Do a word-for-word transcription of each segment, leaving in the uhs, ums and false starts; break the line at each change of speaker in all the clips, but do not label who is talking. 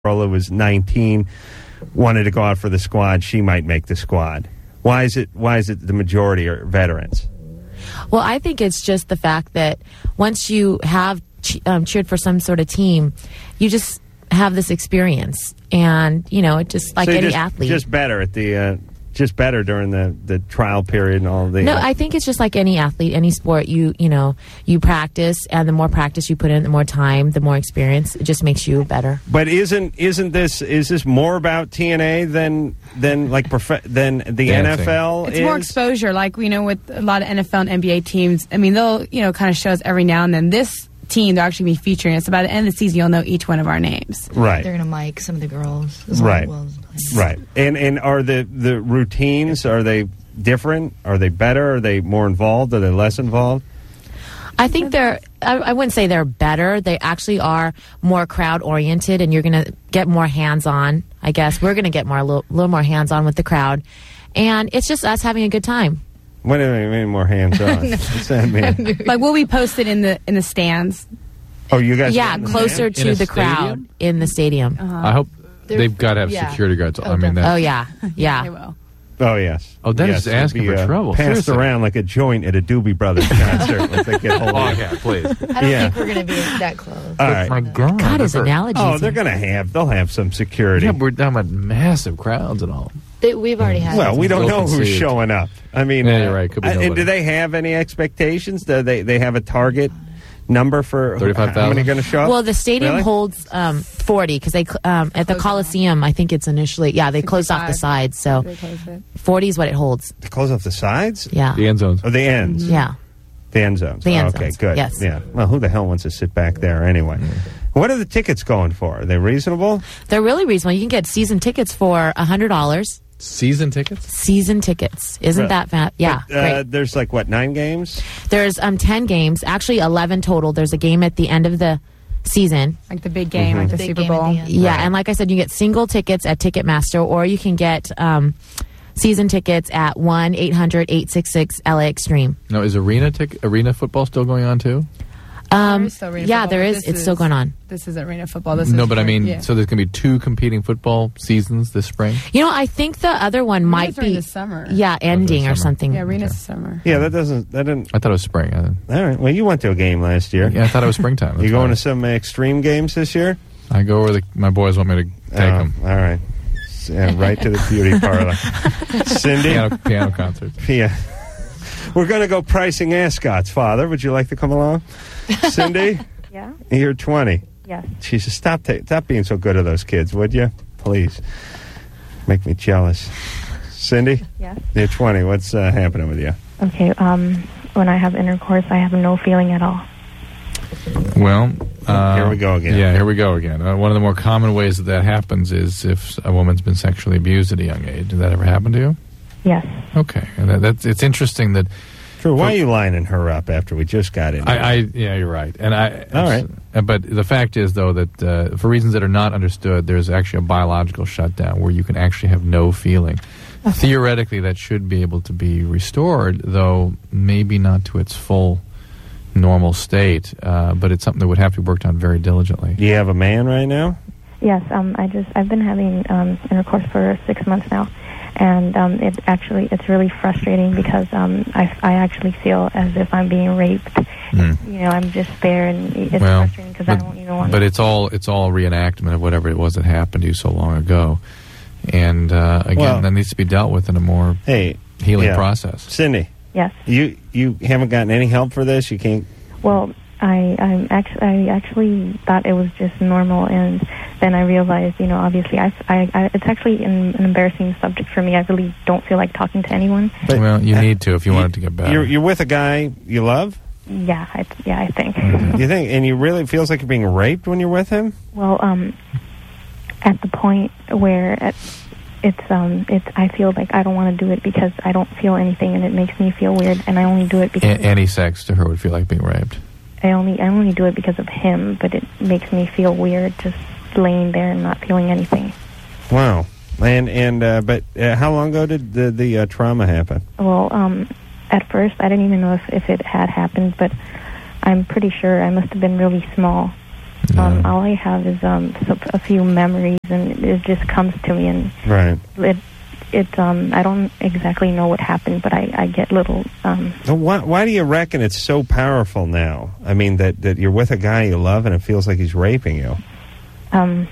girl who was nineteen wanted to go out for the squad, she might make the squad. Why is it? Why is it the majority are veterans?
Well, I think it's just the fact that once you have che- um, cheered for some sort of team, you just have this experience, and you know, it just like
so
any
just,
athlete,
just better at the, uh, just better during the, the trial period and all the.
No,
uh,
I think it's just like any athlete, any sport. You you know, you practice, and the more practice you put in, the more time, the more experience. It just makes you better.
But isn't isn't this is this more about T N A than than like prof- than the
Dancing.
N F L?
It's
is?
more exposure, like you know, with a lot of N F L and N B A teams. I mean, they'll you know kind of show us every now and then. This team they'll actually be featuring us. By the end of the season, you'll know each one of our names.
Right.
They're going to mic some of the girls as
Right.
well as the players.
Right. And and are the, the routines, are they different? Are they better? Are they more involved? Are they less involved?
I think they're, I, I wouldn't say they're better. They actually are more crowd oriented, and you're going to get more hands on, I guess. We're going to get more a little, little more hands on with the crowd. And it's just us having a good time.
What do you mean more hands on? What's that mean?
Like we'll be posted in the in the stands.
Oh, you guys?
Yeah,
in the
closer
stand?
In
to
a
the crowd
stadium?
in the stadium.
Uh-huh.
I hope
They're-
they've got to have
yeah.
security guards.
Oh,
I mean, that,
Oh, yeah.
They
Yeah.
will.
Oh yes.
Oh, that
yes,
is asking
it'd be,
for
uh,
trouble.
Passed
Seriously.
around like a joint at a Doobie Brothers concert. If they get hold
oh,
of it.
yeah, please.
I don't
Yeah.
think we're going to be that close.
All right.
My God.
God, his
they're-
analogies.
Oh, they're gonna have. They'll have some security.
Yeah, we're talking about massive crowds and all.
They, we've already had
Well, we don't know who's
Ill-conceived.
showing up. I mean,
Yeah,
uh,
you're right. Could be
uh, and
nobody.
do they have any expectations? Do they they have a target number for
thirty-five
how
thousand?
many going to show up?
Well, the stadium
Really?
holds um, forty because they cl- um, at the
Closed
Coliseum. I think it's initially yeah they closed off the
sixty-five.
sides, so
They close it.
forty is what it holds.
To close off the sides
Yeah,
The end zones.
or the ends?
yeah.
The end zones.
The end
Oh, okay,
zones,
good.
yes.
Yeah. Well, who the hell wants to sit back there anyway? What are the tickets going for? Are they reasonable?
They're really reasonable. You can get season tickets for a hundred dollars.
Season tickets?
Season tickets, isn't
Right.
that fat? Yeah,
But, uh,
great.
there's like what nine games?
There's um ten games, actually eleven total. There's a game at the end of the season.
Like the big game, like the,
The big
Super
game at
Bowl.
the end.
Yeah,
Right.
and like I said, you get single tickets at Ticketmaster, or you can get um, season tickets at one eight hundred eight six six L A Extreme.
No, is arena tic- arena football still going on too?
Um,
There is still arena
yeah,
football,
there
but
is.
this
It's still
is-
going on.
This is arena football. This
no,
is
but I
for-
mean,
yeah.
so there's going to be two competing football seasons this spring?
You know, I think the other one might
Arenas are in
be
the summer.
yeah ending or
summer.
something.
Yeah, arena's summer.
Yeah, that doesn't. That didn't.
I thought it was spring. I,
All right. Well, you went to a game last year.
yeah, I thought it was springtime.
You
That's
going
why.
to some uh, extreme games this year?
I go where the, my boys want me to take
Oh,
them.
All right. S- Yeah, right to the beauty parlor. Cindy?
Piano, piano concerts.
Yeah. We're going to go pricing ascots, Father. Would you like to come along? Cindy?
Yeah.
You're twenty.
Yes.
Jesus, stop, ta- stop being so good to those kids, would you? Please. Make me jealous. Cindy?
Yes.
You're twenty. What's uh, happening with you?
Okay. Um, when I have intercourse, I have no feeling at all.
Well, uh,
Here we go again.
Yeah, here we go again. Uh, one of the more common ways that that happens is if a woman's been sexually abused at a young age. Did that ever happen to you?
Yes.
Okay, and that, that's it's interesting that
Drew, why are you lining her up after we just got in?
I, I yeah, you're right, and I.
All right.
uh, But the fact is, though, that uh, for reasons that are not understood, there's actually a biological shutdown where you can actually have no feeling. Theoretically, that should be able to be restored, though maybe not to its full normal state. Uh, but it's something that would have to be worked on very diligently.
Do you have a man right now?
Yes. Um, I just I've been having um, intercourse for six months now, and um, it actually it's really frustrating because um, I I actually feel as if I'm being raped.
Mm.
You know, I'm just there, and it's
Well,
frustrating because I don't even want.
But it's all it's all reenactment of whatever it was that happened to you so long ago, and uh, again,
Well-
that needs to be dealt with in a more
Hey,
healing
yeah.
process.
Cindy,
Yes.
you you haven't gotten any help for this? You can't.
Well, I I'm actually I actually thought it was just normal, and then I realized, you know, obviously, I, I, I it's actually an, an embarrassing subject for me. I really don't feel like talking to anyone.
But,
well, you
uh,
need to if you, want it to get better.
You're you're with a guy you love.
Yeah, I, yeah, I think.
You think, and you really feels like you're being raped when you're with him?
Well, um, at the point where it, it's um, it's I feel like I don't want to do it because I don't feel anything, and it makes me feel weird, and I only do it
A-
because
any sex to her would feel like being raped.
I only I only do it because of him, but it makes me feel weird just laying there and not feeling anything.
Wow. And and uh, but uh, how long ago did the the uh, trauma happen?
Well, um, at first I didn't even know if, if it had happened, but I'm pretty sure I must have been really small. Um, all I have is um, so- a few memories, and it just comes to me, and
Right.
it, it um, I don't exactly know what happened, but I, I get little. Um,
Well, why, why do you reckon it's so powerful now? I mean, that, that you're with a guy you love and it feels like he's raping you.
um,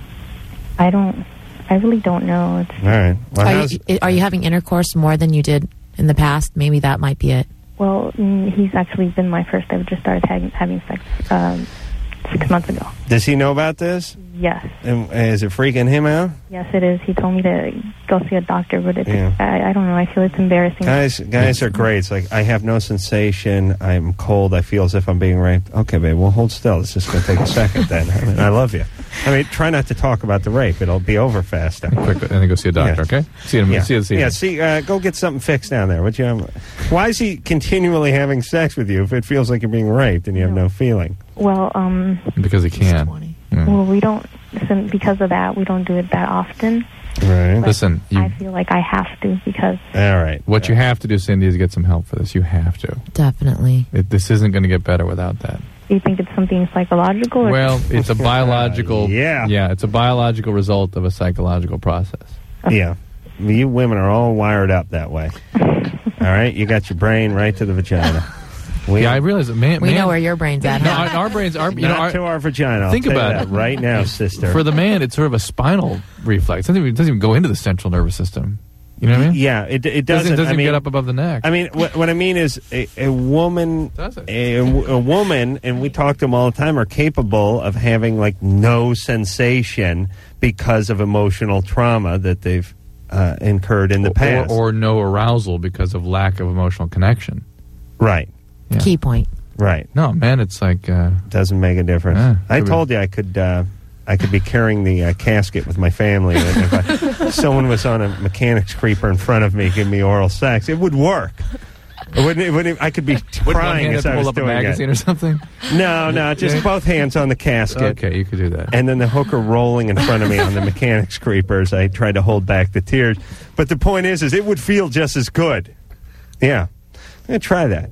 I don't. I really don't know. It's,
All right. Well,
Are
how's,
you, are you having intercourse more than you did in the past? Maybe that might be it.
well, mm, he's actually been my first. I've just started having, having sex um, six months ago.
does he know about this?
Yes.
And is it freaking him out?
Yes, it is. He told me to go see a doctor, but it's,
Yeah.
I, I don't know. I feel it's embarrassing.
Guys, guys are great. It's like, I have no sensation. I'm cold. I feel as if I'm being raped. Okay, babe, well, hold still. It's just going to take a second then. I mean, I love you. I mean, try not to talk about the rape. It'll be over faster.
Quick, and then go see a doctor,
Yeah.
okay? See you in a
Yeah,
minute. See you, see you.
yeah. See, uh, go get something fixed down there. Would you? Um, why is he continually having sex with you if it feels like you're being raped and you have no feeling?
Well, um,
Because he can. Yeah.
well, we don't. Listen, because of that, we don't do it that often.
Right.
But
Listen, you-
I feel like I have to because
All right.
What you have to do, Cindy, is get some help for this. You have to.
Definitely.
It, this isn't going to get better without that.
do you think it's something psychological? Or
Well, it's a biological.
Yeah.
Yeah, it's a biological result of a psychological process.
Yeah. You women are all wired up that way. All right? You got your brain right to the vagina. We,
Yeah, I realize that man.
We
man,
know where your brain's at.
No,
huh?
our, our brains are. You
not
know, our,
to our vagina. I'll
think
tell you
about
that
it.
right now, sister.
for the man, it's sort of a spinal reflex. It doesn't even, it doesn't even go into the central nervous system. You know what I mean?
yeah, it, it
doesn't
doesn't.
doesn't
I mean,
get up above the neck.
I mean, what, what I mean is a, a woman,
Does it?
a, a woman, and we talk to them all the time, are capable of having like no sensation because of emotional trauma that they've uh, incurred in the past.
or, or no arousal because of lack of emotional connection.
right,
Yeah.
Key point.
right.
No, man, it's like uh,
Doesn't make a difference.
Yeah,
I
could be.
told you I could. Uh, I could be carrying the uh, casket with my family, and if I, someone was on a mechanic's creeper in front of me giving me oral sex, it would work. It wouldn't. It wouldn't. I could be
would one
crying
hand
as
have to
I was
pull up a
doing
magazine
it.
or something.
No, no, just
Yeah.
both hands on the casket.
Okay, you could do that.
And then the hooker rolling in front of me on the mechanic's creepers. I tried to hold back the tears, but the point is, is it would feel just as good. Yeah, I'm gonna try that.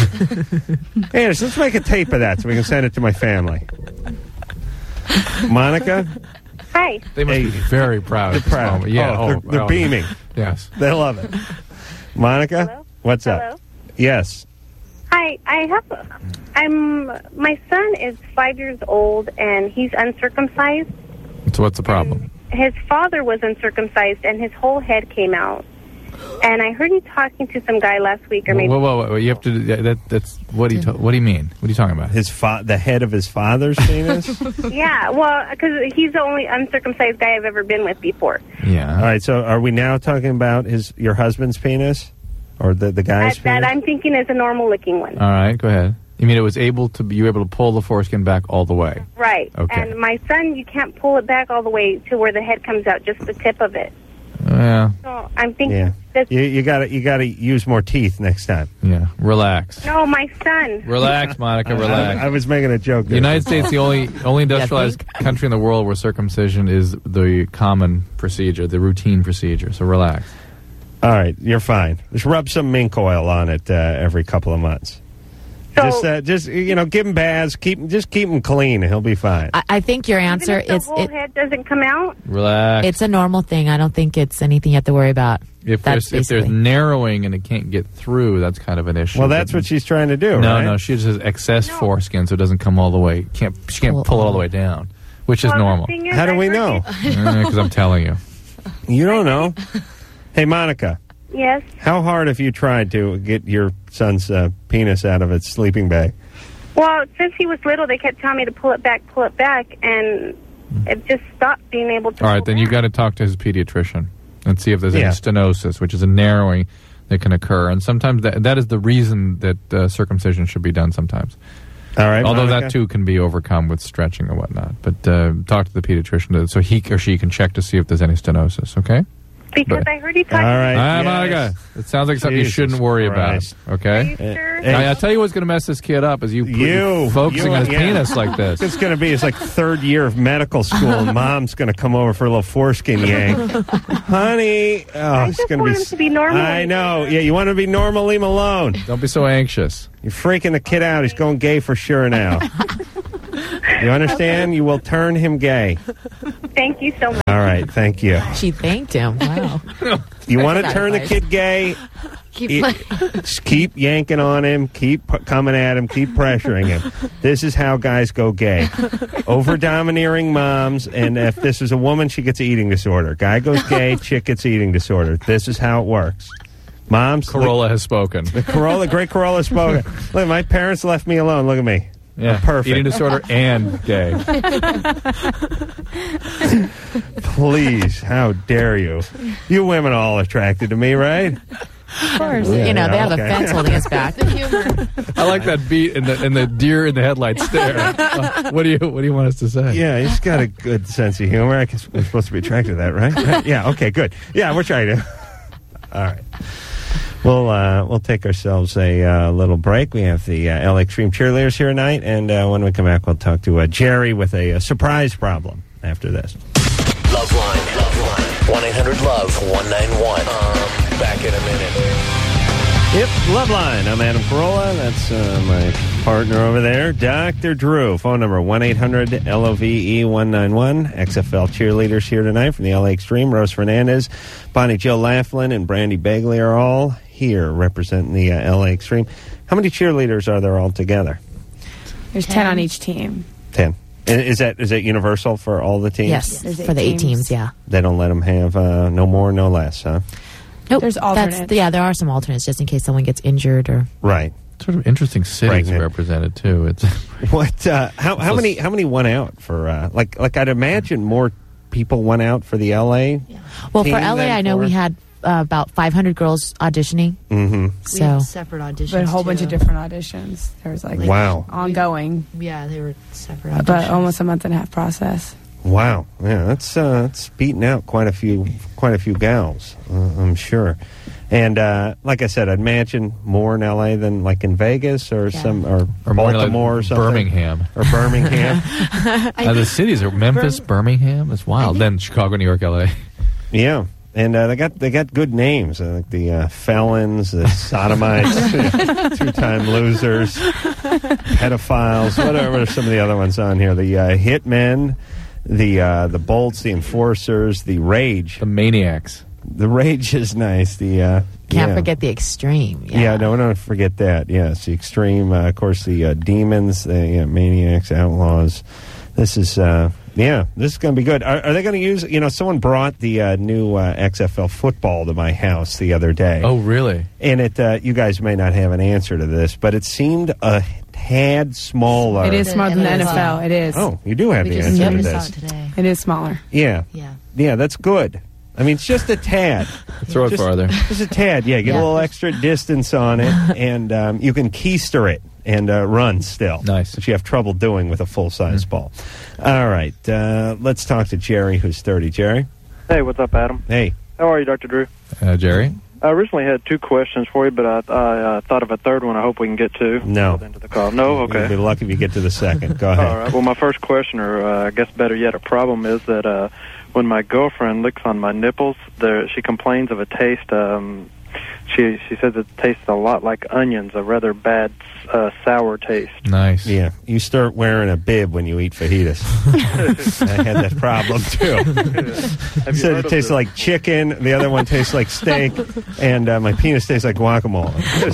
Hey, let's make a tape of that so we can send it to my family. Monica,
Hi.
They must
Hey,
be very proud.
they're
at this
proud.
moment. Yeah,
Oh, they're, they're
oh,
beaming.
Yes.
They love it. Monica,
Hello?
what's
Hello?
up? Yes.
Hi. I have. I'm. My son is five years old and he's uncircumcised.
So what's the problem?
His father was uncircumcised and his whole head came out. And I heard you talking to some guy last week, or maybe.
Whoa, whoa, whoa! You have to. do- yeah, That, that's what do you. Ta- what do you mean? What are you talking about?
His fa- the head of his father's penis.
Yeah. Well, because he's the only uncircumcised guy I've ever been with before.
Yeah.
All right. So, are we now talking about his your husband's penis, or the the guy's
That, that
penis?
I'm thinking is a normal looking one.
All right. Go ahead. You mean it was able to? You were able to pull the foreskin back all the way?
Right.
Okay.
And my son, you can't pull it back all the way to where the head comes out, just the tip of it.
Yeah.
So I'm thinking.
Yeah.
That's,
You you got to you got to use more teeth next time.
Yeah. Relax.
no, my son.
Relax, Monica. Relax.
I, I was making a joke.
The
there.
United States, the only only industrialized country in the world where circumcision is the common procedure, the routine procedure. So relax.
All right, you're fine. Just rub some mink oil on it uh, every couple of months.
So,
just uh, just you know, give him baths. Keep just keep him clean, and he'll be fine.
I, I think your
even
answer
if the
is
whole
it,
head doesn't come out.
Relax.
it's a normal thing. I don't think it's anything you have to worry about.
if
That's
there's if there's
basically-
narrowing and it can't get through, that's kind of an issue.
well, that's
But-
what she's trying to do,
No,
right?
no, she just has excess
No.
foreskin, so it doesn't come all the way. Can't she can't
Pull
pull it all
all
the way down, which is
Well,
normal.
the thing is,
How do
I
we
heard
know?
Because I'm telling you.
You don't know. Hey, Monica,
you- Yes.
how hard have you tried to get your son's uh, penis out of its sleeping bag?
Well, since he was little, they kept telling me to pull it back, pull it back, and it just stopped being able to.
All right,
pull
then you
back.
got to talk to his pediatrician and see if there's
Yeah.
any stenosis, which is a narrowing that can occur, and sometimes that that is the reason that uh, circumcision should be done. Sometimes.
All right,
Although
Monica?
that too can be overcome with stretching or whatnot. But uh, talk to the pediatrician so he or she can check to see if there's any stenosis, okay?
Because
but-
I heard you talking.
All right.
Ah,
yes.
Monica, it sounds like something
Jesus
you shouldn't worry
Christ.
about,
Are
okay?
you sure?
Hey.
I, I'll tell you what's going to mess this kid up is you, put-
You.
focusing
You,
on his
yeah.
penis like this.
It's going to be his like third year of medical school, and mom's going to come over for a little foreskin yank. Honey, oh,
I
it's
just
going
want
be.
him to be normal.
I know. Yeah, you want to be normal? Leave him alone.
Don't be so anxious.
You're freaking the kid out. He's going gay for sure now. You understand? You will turn him gay.
Thank you so much.
All right, thank you.
She thanked him. Wow.
You want to
That's
turn the
advice.
kid gay?
Keep
It-
playing.
Just keep yanking on him, keep p- coming at him, keep pressuring him. This is how guys go gay. Over domineering moms, and if this is a woman, she gets an eating disorder. Guy goes gay, chick gets eating disorder. This is how it works. Moms,
Corolla has spoken.
the Corolla, great Corolla spoken. Look, my parents left me alone. Look at me.
Yeah,
I'm perfect.
eating disorder and gay.
Please, how dare you? You women are all attracted to me, right?
Of course.
Yeah,
you know, they
yeah,
have
okay.
a fence holding us back.
The humor.
I like that beat and the and the deer in the headlights stare. Uh, what do you What do you want us to say?
Yeah, he's got a good sense of humor. I guess we're supposed to be attracted to that, right? Right? Yeah, okay, good. Yeah, we're trying to. All right. We'll, uh, we'll take ourselves a uh, little break. We have the uh, L A Extreme Cheerleaders here tonight, and uh, when we come back, we'll talk to uh, Jerry with a, a surprise problem after this.
Loveline. Loveline. one eight hundred love one nine one. Um, back in a minute.
Yep, Loveline. I'm Adam Carolla. That's uh, my partner over there, Doctor Drew. Phone number one eight hundred L O V E one nine one. X F L cheerleaders here tonight from the L A Extreme. Rose Fernandez, Bonnie Jill Laughlin, and Brandy Bagley are all here representing the uh, L A Extreme. How many cheerleaders are there all together?
There's ten on each team.
Ten. And Is that is that universal for all the teams?
Yes,
There's eight
for the eight
teams.
teams, yeah.
They don't let them have uh, no more, no less, huh?
Nope.
There's
That's,
alternates.
yeah, there are some alternates just in case someone gets injured or.
Right.
Sort of interesting cities
Pregnant.
represented too. It's
What? Uh, how how
So-
many how many went out for? Uh, like like I'd imagine more people went out for the L A.
Well,
team
for L A,
than
I know
for-
we had uh, about five hundred girls auditioning.
Mm-hmm.
We
So
had separate auditions.
But a whole bunch
too.
of different auditions. There was like
Wow.
ongoing,
Yeah, they were separate auditions.
but almost a month and a half process.
Wow. Yeah, that's uh, that's beating out quite a few quite a few gals. Uh, I'm sure. And uh, like I said, I'd imagine more in L A than like in Vegas or
Yeah.
some or,
or more like
Baltimore or something.
Birmingham.
Or Birmingham.
Uh, the cities are Memphis, Birmingham. It's wild. Then Chicago, New York, L A.
Yeah. And uh, they got they got good names, uh, like the uh, felons, the sodomites, two-time losers, pedophiles, whatever are some of the other ones on here. The uh, hitmen, the uh, the bolts, the enforcers, the rage.
The maniacs.
The rage is nice. The uh,
can't
yeah.
forget the extreme. Yeah,
Yeah, no, don't forget that. Yes, the extreme. Uh, of course, the uh, demons, the yeah, maniacs, outlaws. This is, uh, yeah, this is going to be good. Are, are they going to use? You know, someone brought the uh, new uh, X F L football to my house the other day.
Oh, really?
And it, uh, you guys may not have an answer to this, but it seemed a tad smaller.
It is smaller than the
N
N
F
F L. It is.
Oh, you do have
We
the
just
answer to
noticed
this.
out today.
It is smaller.
Yeah,
Yeah.
yeah, that's good. I mean, it's just a tad.
Throw it
Just-
farther.
Just a tad, yeah. Get
Yeah.
a little extra distance on it, and um, you can keister it and uh, run still.
Nice.
Which you have trouble doing with a full-size ball. All right, uh, let's talk to Jerry, who's thirty. Jerry?
Hey, what's up, Adam?
Hey.
How are you, Doctor Drew?
Uh, Jerry?
I originally had two questions for you, but I, I uh, thought of a third one I hope we can get to.
No.
Into the call. No?
You'll be
Okay.
lucky if you get to the second. Go ahead.
All right. Well, my first question, or uh, I guess better yet, a problem is that uh, when my girlfriend licks on my nipples, there she complains of a taste. Um, she she says it tastes a lot like onions, a rather bad uh, sour taste.
Nice.
Yeah, you start wearing a bib when you eat fajitas. I had that problem, too.
Have you
Said
heard
it
of
tastes
the-
like chicken, the other one tastes like steak, and uh, my penis tastes like guacamole.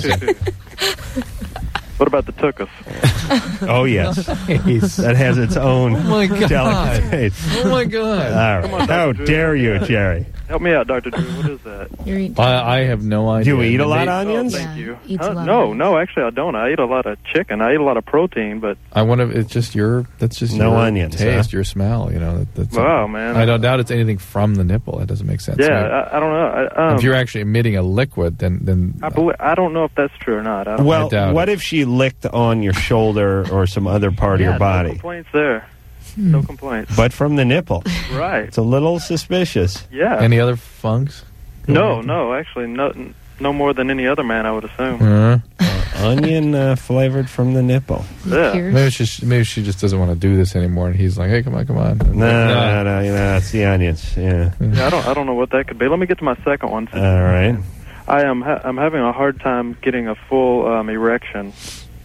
What about the tuchus?
Oh, yes.
Nice.
That has its own
Oh, my God.
delicate taste.
Oh, my God.
All
Come
right.
on,
How
Doctor Drew.
dare you, Jerry?
Help me out, Doctor Drew. What is that?
You're eating.
I, I have no
Do
idea.
you eat a lot of
Maybe-
onions?
Oh, thank
Yeah,
you.
eats a
Huh?
lot of
no,
onions.
no, actually, I don't. I eat a lot of chicken. I eat a lot of protein, but
I wonder if it's just your, that's just
No
your
onions,
taste,
huh?
your smell, you know. That, that's
Wow, man.
I don't doubt it's anything from the nipple. That doesn't make sense.
yeah,
Right?
I, I don't know. I, um,
if you're actually emitting a liquid, then then
I, believe, I don't know if that's true or not. I don't
Well,
doubt
what
it.
if she licked on your shoulder or some other part
yeah,
of your
No
body?
complaints there. No complaints.
But from the nipple.
Right.
It's a little suspicious.
Yeah.
any other funks?
no, no, actually, no, no more than any other man, I would assume.
Uh,
Onion uh, flavored from the nipple.
Yeah.
maybe she maybe she just doesn't want to do this anymore, and he's like, hey, come on, come on.
No, no, no, you know, it's the onions. Yeah.
Yeah, I don't, I don't know what that could be. Let me get to my second one.
All right.
I am, ha- I'm having a hard time getting a full um, erection.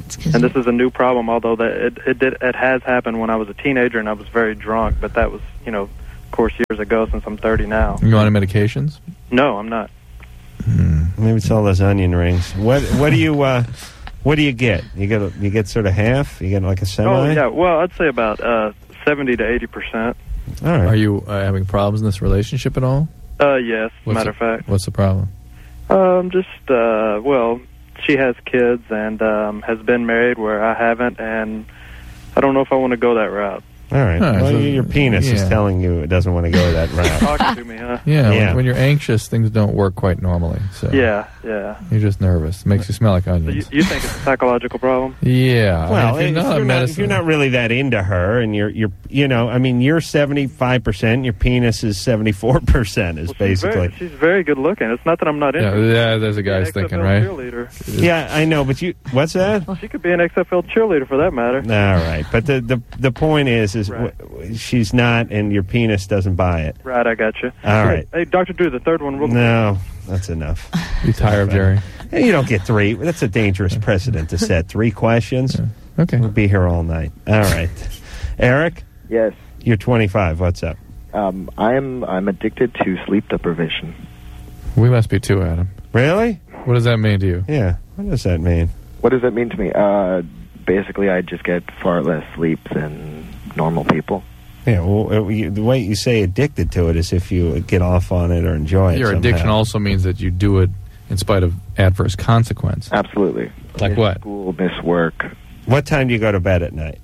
And this is a new problem, although that it it did it has happened when I was a teenager and I was very drunk, but that was, you know, of course, years ago since I'm thirty now.
You on any medications?
No, I'm not.
Hmm. Maybe it's all those onion rings. What what do you uh, what do you get? You get a, you get sort of half? You get like a semi?
Oh yeah, well, I'd say about uh, seventy to eighty percent.
All right.
Are you uh, having problems in this relationship at all?
Uh, yes,
What's
matter
the,
of fact.
What's the problem?
Um, just uh, well, she has kids and um, has been married where I haven't, and I don't know if I want to go that route.
All right.
Huh,
well,
so-
your penis is
yeah.
telling you it doesn't want to go that route.
Talking to me, huh?
Yeah,
Yeah.
When, when you're anxious, things don't work quite normally. So
Yeah, yeah.
you're just nervous. It makes you smell like
So you,
onions.
you think it's a psychological problem?
Yeah.
Well,
I mean,
if,
if you're not
you're
a
not, if
medicine,
you're not really that into her, and you're, you're, you know, I mean, you're seventy-five percent, your penis is seventy-four percent, is
Well, she's
basically.
very, she's very good looking. It's not that I'm not
yeah,
into.
yeah, there's a guy's
She's an
thinking,
X F L
right?
Cheerleader.
Yeah, I know, but you, what's that?
She could be an X F L cheerleader for that matter.
All right, but the the the point is, is
Right.
w- she's not, and your penis doesn't buy it.
Right, I got you.
All right.
Hey, Doctor Drew, the third one. Real quick.
No, that's enough.
You tired of Jerry?
Hey, you don't get three. That's a dangerous precedent to set. Three questions.
Okay.
We'll be here all night. All right, Eric,
Yes.
you're twenty-five. What's up?
Um, I'm I'm addicted to sleep deprivation.
We must be too, Adam.
Really?
What does that mean to you?
Yeah. What does that mean?
What does that mean to me? Uh, basically, I just get far less sleep than normal people.
Yeah. Well, uh, you, the way you say addicted to it is if you get off on it or enjoy it.
Your
somehow.
addiction also means that you do it in spite of adverse consequence.
Absolutely.
Like
miss
what?
School, miss work.
What time do you go to bed at night?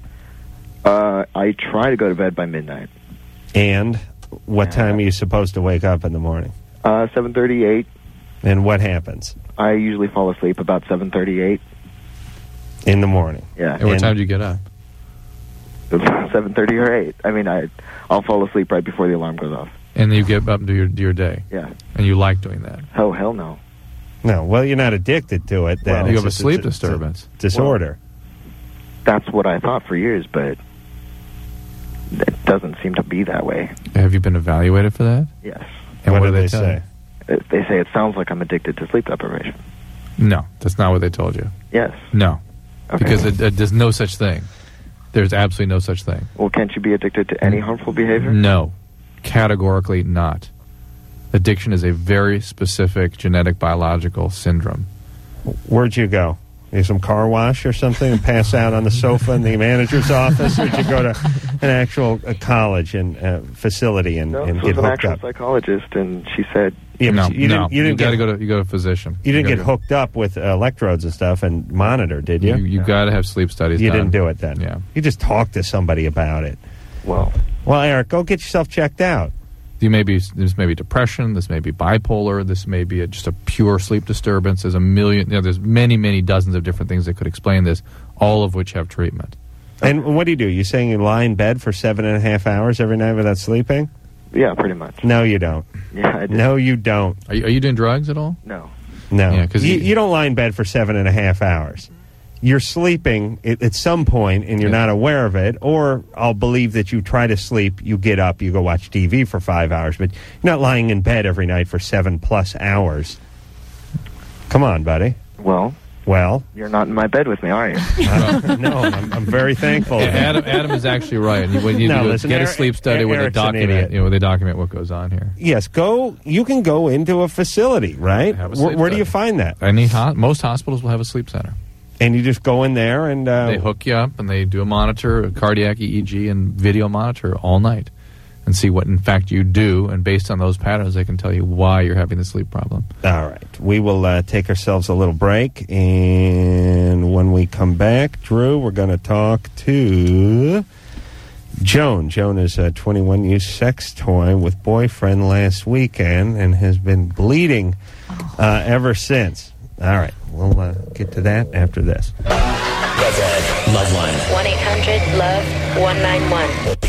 Uh, I try to go to bed by midnight.
And what time are you supposed to wake up in the morning?
Uh, seven thirty-eight.
And what happens
I usually fall asleep about seven thirty-eight.
in the morning?
Yeah.
And what
And-
time do you get up?
seven thirty or eight. I mean, I I'll fall asleep right before the alarm goes off.
And then you get up and do your, do your day.
Yeah.
And you like doing that.
Oh hell no.
No. Well, you're not addicted to it. Then
Well,
You
It's
have a
just-
sleep
it's a-
disturbance.
it's a disorder.
That's what I thought for years, but it doesn't seem to be that way.
Have you been evaluated for that?
Yes.
And
what
what,
do
do
they
tell
say?
you?
Uh, They say it sounds like I'm addicted to sleep deprivation.
No, that's not what they told you.
Yes.
No.
Okay.
Because it, it, there's no such thing. There's absolutely no such thing.
Well, can't you be addicted to any harmful behavior?
No. Categorically not. Addiction is a very specific genetic biological syndrome.
Where'd you go? You some car wash or something and pass out on the sofa in the manager's office? Or did you go to an actual uh, college and uh, facility and,
No,
and
this
get
was an
hooked
actual
up?
psychologist, and she said,
Yeah, but
no,
you
no.
didn't, you didn't
got to
get,
go to you go to a physician.
you didn't
gotta
get
go-
hooked up with uh, electrodes and stuff and monitor, did you?
You, you got to have sleep studies
You
done.
didn't do it then.
Yeah.
You just talked to somebody about it.
well,
Well, Eric, go get yourself checked out.
You may be, this may be depression. This may be bipolar. This may be a, just a pure sleep disturbance. There's a million. You know, there's many, many dozens of different things that could explain this. All of which have treatment.
And what do you do? You saying you lie in bed for seven and a half hours every night without sleeping?
yeah, pretty much.
No, you don't.
Yeah, I did.
No, you don't.
Are you, are you doing drugs at all?
No.
No.
Yeah, 'cause
you,
you-
you don't lie in bed for seven and a half hours. You're sleeping at, at some point and you're
Yeah.
not aware of it, or I'll believe that you try to sleep, you get up, you go watch T V for five hours, but you're not lying in bed every night for seven plus hours. Come on, buddy.
Well,
Well,
you're not in my bed with me, are you?
uh, no, I'm, I'm very thankful.
Yeah, Adam, Adam is actually right. You, when you
No,
do,
listen,
get a
Eric-
sleep study where they
Eric's an
document,
idiot.
you know, where they document what goes on here.
Yes, go. You can go into a facility, right?
Have a
Where,
sleep
where do you
study.
find that?
Any ho- most hospitals will have a sleep center.
And you just go in there and uh,
They hook you up and they do a monitor, a cardiac E E G, and video monitor all night, and see what in fact you do. And based on those patterns, they can tell you why you're having the sleep problem.
All right. We will uh, take ourselves a little break. And when we come back, Drew, we're going to talk to Joan. Joan is a twenty-one used sex toy with boyfriend last weekend and has been bleeding uh, ever since. All right. We'll uh, get to that after this.
Loveline. Loveline.
one eight hundred love one nine one.